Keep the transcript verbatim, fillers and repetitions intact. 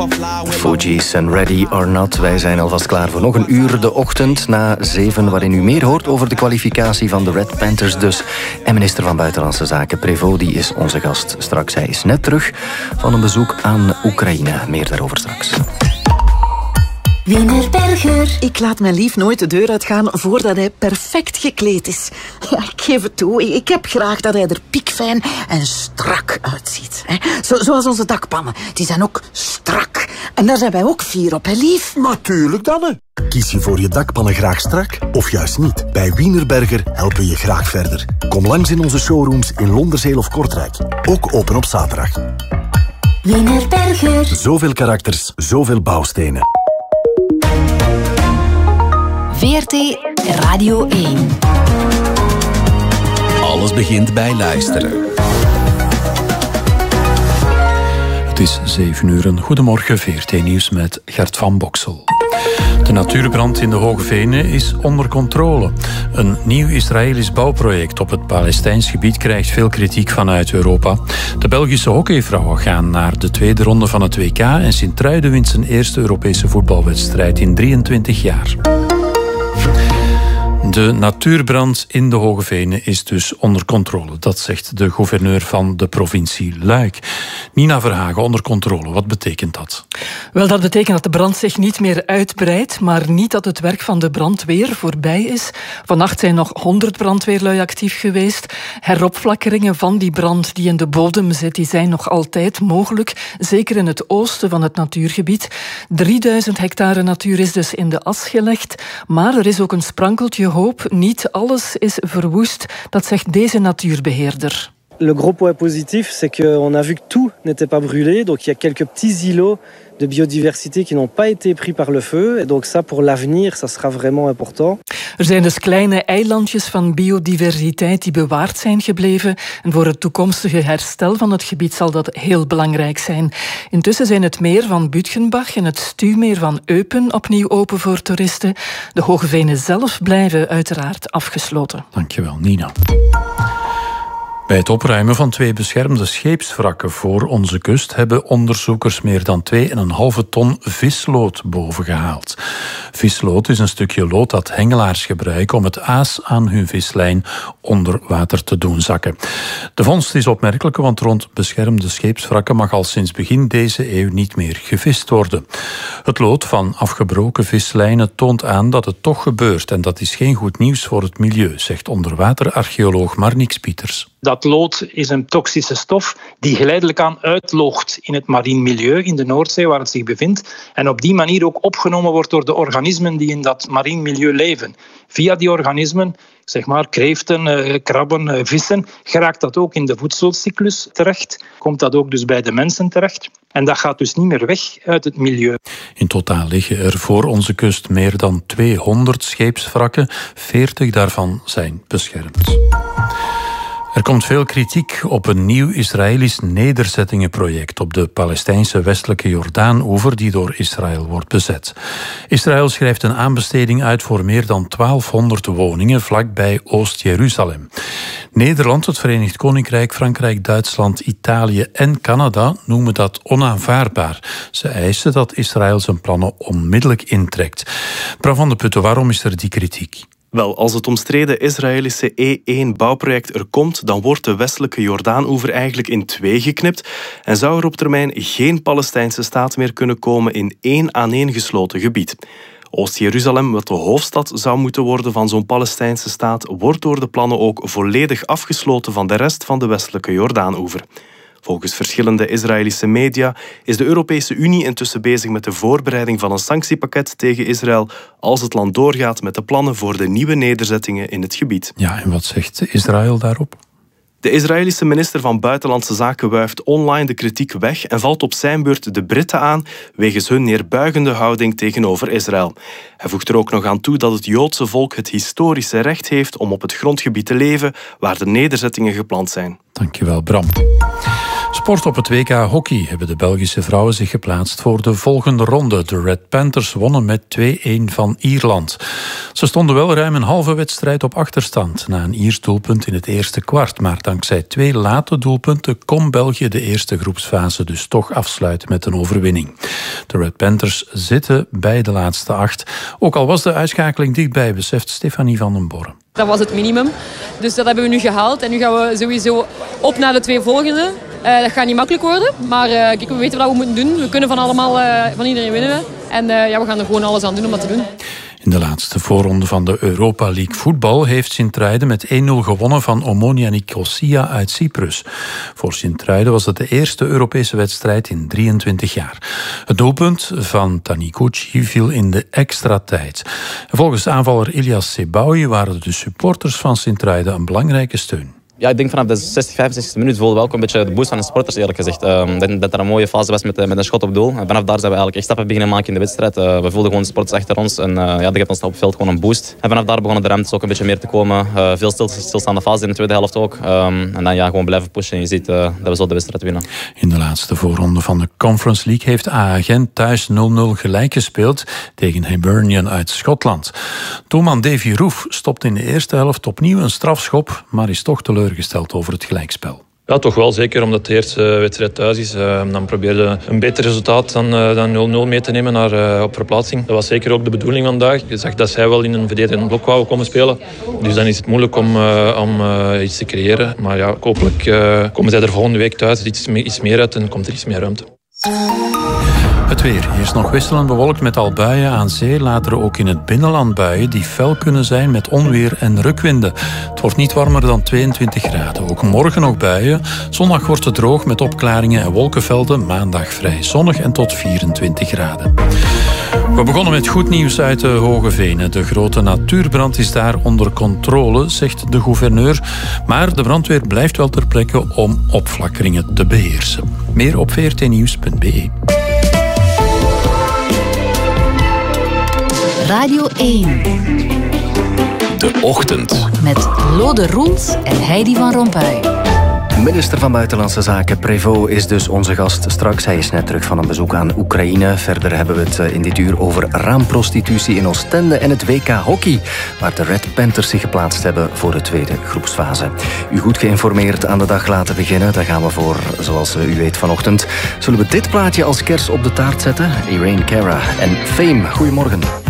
Fugees en Ready or Not. Wij zijn alvast klaar voor nog een uur de ochtend na zeven, waarin u meer hoort over de kwalificatie van de Red Panthers dus. En minister van Buitenlandse Zaken Prévost, die is onze gast straks. Hij is net terug van een bezoek aan Oekraïne. Meer daarover straks. Wienerberger. Ik laat mijn lief nooit de deur uitgaan voordat hij perfect gekleed is. Ja, ik geef het toe. Ik heb graag dat hij er piekfijn en strak uitziet. Zo, zoals onze dakpannen. Die zijn ook strak. En daar zijn wij ook fier op, hè, lief? Natuurlijk, Danne. Kies je voor je dakpannen graag strak of juist niet? Bij Wienerberger helpen we je graag verder. Kom langs in onze showrooms in Londerzeel of Kortrijk. Ook open op zaterdag. Wienerberger. Zoveel karakters, zoveel bouwstenen. V R T Radio één. Alles begint bij luisteren. Het is zeven uur. Goedemorgen, V R T Nieuws met Gert van Boksel. De natuurbrand in de Hoge Venen is onder controle. Een nieuw Israëlisch bouwproject op het Palestijns gebied krijgt veel kritiek vanuit Europa. De Belgische hockeyvrouwen gaan naar de tweede ronde van het W K en Sint-Truiden wint zijn eerste Europese voetbalwedstrijd in drieëntwintig jaar. De natuurbrand in de Hoge Venen is dus onder controle. Dat zegt de gouverneur van de provincie Luik. Nina Verhagen, onder controle. Wat betekent dat? Wel, dat betekent dat de brand zich niet meer uitbreidt, maar niet dat het werk van de brandweer voorbij is. Vannacht zijn nog honderd brandweerlui actief geweest. Heropflakkeringen van die brand die in de bodem zit, die zijn nog altijd mogelijk. Zeker in het oosten van het natuurgebied. drieduizend hectare natuur is dus in de as gelegd. Maar er is ook een sprankeltje hoop. Niet alles is verwoest, dat zegt deze natuurbeheerder. Le gros point positif, c'est qu'on a vu que tout n'était pas brûlé. Donc il y a quelques petits îlots de biodiversité qui n'ont pas été pris par le feu. Et donc ça, pour l'avenir, ça sera vraiment important. Er zijn dus kleine eilandjes van biodiversiteit die bewaard zijn gebleven. En voor het toekomstige herstel van het gebied zal dat heel belangrijk zijn. Intussen zijn het meer van Bütgenbach en het stuwmeer van Eupen opnieuw open voor toeristen. De Hoge Venen zelf blijven uiteraard afgesloten. Dankjewel, Nina. Bij het opruimen van twee beschermde scheepswrakken voor onze kust hebben onderzoekers meer dan twee komma vijf ton vislood bovengehaald. Vislood is een stukje lood dat hengelaars gebruiken om het aas aan hun vislijn onder water te doen zakken. De vondst is opmerkelijk, want rond beschermde scheepswrakken mag al sinds begin deze eeuw niet meer gevist worden. Het lood van afgebroken vislijnen toont aan dat het toch gebeurt en dat is geen goed nieuws voor het milieu, zegt onderwaterarcheoloog Marnix Pieters. Dat lood is een toxische stof die geleidelijk aan uitloogt in het marien milieu, in de Noordzee waar het zich bevindt. En op die manier ook opgenomen wordt door de organismen die in dat marien milieu leven. Via die organismen, zeg maar kreeften, krabben, vissen, geraakt dat ook in de voedselcyclus terecht. Komt dat ook dus bij de mensen terecht. En dat gaat dus niet meer weg uit het milieu. In totaal liggen er voor onze kust meer dan tweehonderd scheepswrakken. veertig daarvan zijn beschermd. Er komt veel kritiek op een nieuw Israëlisch nederzettingenproject op de Palestijnse westelijke Jordaan-oever die door Israël wordt bezet. Israël schrijft een aanbesteding uit voor meer dan twaalfhonderd woningen vlakbij Oost-Jeruzalem. Nederland, het Verenigd Koninkrijk, Frankrijk, Duitsland, Italië en Canada noemen dat onaanvaardbaar. Ze eisen dat Israël zijn plannen onmiddellijk intrekt. Bram van de Putten, waarom is er die kritiek? Wel, als het omstreden Israëlische E één bouwproject er komt, dan wordt de westelijke Jordaan-oever eigenlijk in twee geknipt en zou er op termijn geen Palestijnse staat meer kunnen komen in één aaneengesloten gebied. Oost-Jeruzalem, wat de hoofdstad zou moeten worden van zo'n Palestijnse staat, wordt door de plannen ook volledig afgesloten van de rest van de westelijke Jordaan-oever. Volgens verschillende Israëlische media is de Europese Unie intussen bezig met de voorbereiding van een sanctiepakket tegen Israël als het land doorgaat met de plannen voor de nieuwe nederzettingen in het gebied. Ja, en wat zegt Israël daarop? De Israëlische minister van Buitenlandse Zaken wuift online de kritiek weg en valt op zijn beurt de Britten aan wegens hun neerbuigende houding tegenover Israël. Hij voegt er ook nog aan toe dat het Joodse volk het historische recht heeft om op het grondgebied te leven waar de nederzettingen gepland zijn. Dankjewel, Bram. Sport op het W K hockey hebben de Belgische vrouwen zich geplaatst voor de volgende ronde. De Red Panthers wonnen met twee-een van Ierland. Ze stonden wel ruim een halve wedstrijd op achterstand na een Iers doelpunt in het eerste kwart. Maar dankzij twee late doelpunten kon België de eerste groepsfase dus toch afsluiten met een overwinning. De Red Panthers zitten bij de laatste acht. Ook al was de uitschakeling dichtbij, beseft Stefanie van den Borre. Dat was het minimum. Dus dat hebben we nu gehaald. En nu gaan we sowieso op naar de twee volgende. Uh, dat gaat niet makkelijk worden. Maar uh, kijk, we weten wat we moeten doen. We kunnen van, allemaal, uh, van iedereen winnen. En uh, ja, we gaan er gewoon alles aan doen om dat te doen. In de laatste voorronde van de Europa League voetbal heeft Sint-Truiden met één-nul gewonnen van Omonia Nicosia uit Cyprus. Voor Sint-Truiden was het de eerste Europese wedstrijd in drieëntwintig jaar. Het doelpunt van Taniguchi viel in de extra tijd. Volgens aanvaller Ilias Sebaoui waren de supporters van Sint-Truiden een belangrijke steun. Ja, ik denk vanaf de zestig, vijfenzestigste minuut voelde we ook een beetje de boost van de supporters, eerlijk gezegd. Uh, dat, dat er een mooie fase was met, met een schot op doel. En vanaf daar zijn we eigenlijk echt stappen beginnen maken in de wedstrijd. Uh, we voelden gewoon de supporters achter ons en uh, ja, dat geeft ons op het veld gewoon een boost. En vanaf daar begonnen de ruimtes ook een beetje meer te komen. Uh, veel stil, stilstaande fase in de tweede helft ook. Um, en dan ja, gewoon blijven pushen en je ziet uh, dat we zo de wedstrijd winnen. In de laatste voorronde van de Conference League heeft A A Gent thuis nul-nul gelijk gespeeld tegen Hibernian uit Schotland. Doelman Davy Roef stopt in de eerste helft opnieuw een strafschop, maar is toch teleurgesteld over het gelijkspel. Ja, toch wel. Zeker omdat de eerste wedstrijd thuis is. Uh, dan probeerde een beter resultaat dan, uh, dan nul-nul mee te nemen naar, uh, op verplaatsing. Dat was zeker ook de bedoeling vandaag. Je zag dat zij wel in een verdedigend blok wouden komen spelen. Dus dan is het moeilijk om, uh, om uh, iets te creëren. Maar ja, hopelijk uh, komen zij er volgende week thuis iets, iets meer uit en komt er iets meer ruimte. Het weer. Eerst nog wisselend bewolkt met al buien aan zee. Later ook in het binnenland buien die fel kunnen zijn met onweer en rukwinden. Het wordt niet warmer dan tweeëntwintig graden. Ook morgen nog buien. Zondag wordt het droog met opklaringen en wolkenvelden. Maandag vrij zonnig en tot vierentwintig graden. We begonnen met goed nieuws uit de Hoge Venen. De grote natuurbrand is daar onder controle, zegt de gouverneur. Maar de brandweer blijft wel ter plekke om opflakkeringen te beheersen. Meer op v r t nieuws punt b e. Radio één. De Ochtend. Met Lode Roels en Heidi van Rompuy. Minister van Buitenlandse Zaken Prévost is dus onze gast straks. Hij is net terug van een bezoek aan Oekraïne. Verder hebben we het in dit uur over raamprostitutie in Oostende en het W K hockey, waar de Red Panthers zich geplaatst hebben voor de tweede groepsfase. U goed geïnformeerd aan de dag laten beginnen. Daar gaan we voor, zoals u weet vanochtend. Zullen we dit plaatje als kers op de taart zetten? Irene Cara en Fame. Goedemorgen.